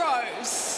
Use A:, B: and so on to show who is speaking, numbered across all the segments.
A: Crows.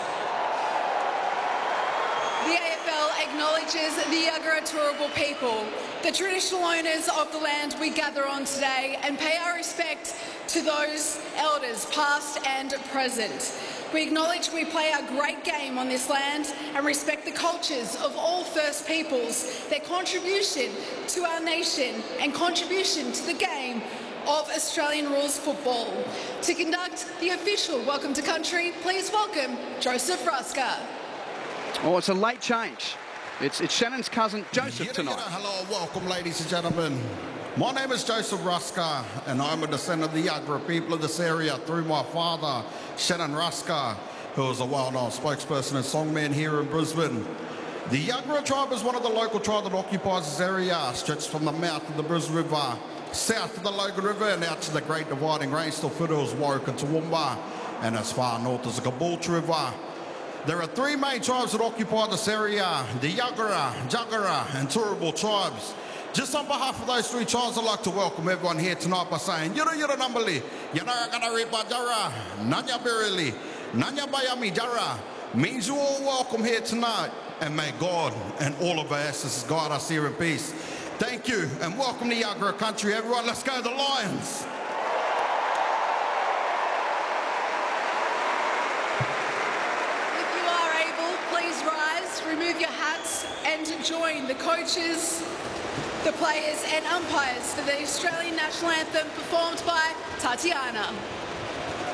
A: The AFL acknowledges the Yagara Turrbal people, the traditional owners of the land we gather on today, and pay our respect to those elders past and present. We acknowledge we play our great game on this land and respect the cultures of all First Peoples, their contribution to our nation and contribution to the game of Australian rules football. To conduct the official Welcome to Country, please welcome Joseph Ruska.
B: Oh, it's a late change. It's Shannon's cousin Joseph tonight.
C: Hello, welcome ladies and gentlemen. My name is Joseph Ruska and I'm a descendant of the Yagara people of this area through my father, Shannon Ruska, who is a well-known spokesperson and songman here in Brisbane. The Yagara tribe is one of the local tribes that occupies this area, stretched from the mouth of the Brisbane River, south of the Logan River and out to the Great Dividing Range, still foothills, Warwick and Toowoomba, and as far north as the Caboolture River. There are three main tribes that occupy this area, the Yagara, Jagara and Turrbal tribes. Just on behalf of those three tribes, I'd like to welcome everyone here tonight by saying, Yura Yura Nambali, Yanara Ripa Jara, Nanya Berili, Nanya Bayami Jara, means you all welcome here tonight, and may God and all of our ancestors guide us here in peace. Thank you, and welcome to Yagara country, everyone. Let's go the Lions!
A: Remove your hats and join the coaches, the players and umpires for the Australian National Anthem performed by Tatiana.